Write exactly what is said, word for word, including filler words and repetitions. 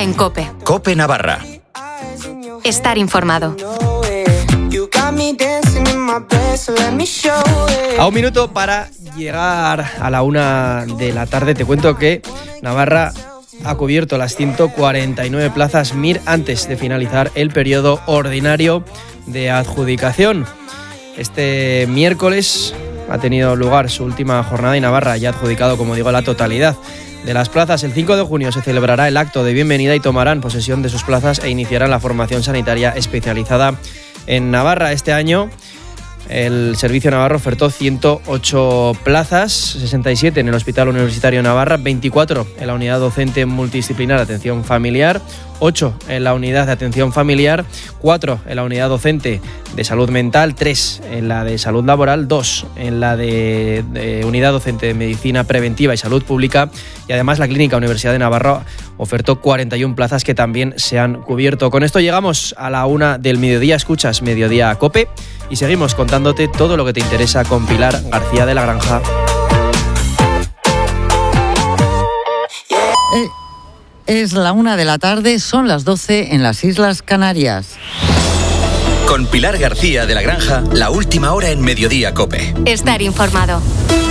en COPE. COPE Navarra. Estar informado. A un minuto para llegar a la una de la tarde, te cuento que Navarra ha cubierto las ciento cuarenta y nueve plazas Mir antes de finalizar el periodo ordinario de adjudicación. Este miércoles ha tenido lugar su última jornada y Navarra ya ha adjudicado, como digo, la totalidad de las plazas. El cinco de junio se celebrará el acto de bienvenida y tomarán posesión de sus plazas e iniciarán la formación sanitaria especializada en Navarra. Este año el Servicio Navarro ofertó ciento ocho plazas, sesenta y siete en el Hospital Universitario Navarra, veinticuatro en la Unidad Docente Multidisciplinar de Atención Familiar, ocho en la Unidad de Atención Familiar, cuatro en la Unidad Docente de Salud Mental, tres en la de Salud Laboral, dos en la de, de Unidad Docente de Medicina Preventiva y Salud Pública, y además la Clínica Universidad de Navarra ofertó cuarenta y una plazas que también se han cubierto. Con esto llegamos a la una del mediodía. Escuchas Mediodía COPE y seguimos contándote todo lo que te interesa con Pilar García de la Granja. Eh, es la una de la tarde, son las doce en las Islas Canarias. Con Pilar García de la Granja, la última hora en Mediodía COPE. Estar informado.